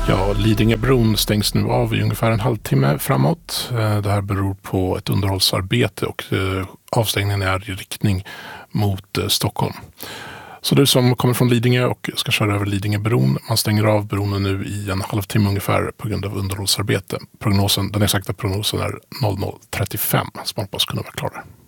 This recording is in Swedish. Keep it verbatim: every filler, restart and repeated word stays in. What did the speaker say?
Ja, Lidingöbron stängs nu av i ungefär en halvtimme framåt. Det här beror på ett underhållsarbete och avstängningen är i riktning mot Stockholm. Så du som kommer från Lidingö och ska köra över Lidingöbron, man stänger av bron nu i en halvtimme ungefär på grund av underhållsarbete. Prognosen, den exakta prognosen är noll noll trettiofem, så man hoppas kunna vara klar där.